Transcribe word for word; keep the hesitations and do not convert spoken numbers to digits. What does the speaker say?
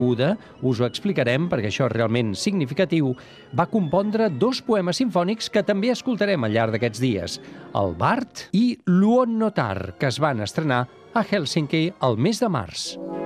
Uda, us ho explicarem perquè això és realment significatiu, va compondre dos poemes simfònics que també escoltarem al llarg d'aquests dies, el Bard i l'Uonnotar, que es van estrenar a Hèlsinki el mes de març.